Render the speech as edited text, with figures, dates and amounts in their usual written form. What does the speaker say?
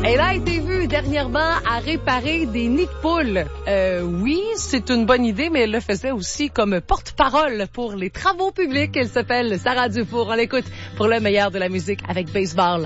Elle a été vue dernièrement à réparer des nids de poules. Oui, c'est une bonne idée, mais elle le faisait aussi comme porte-parole pour les travaux publics. Elle s'appelle Sarah Dufour. On l'écoute pour le meilleur de la musique avec Baseball.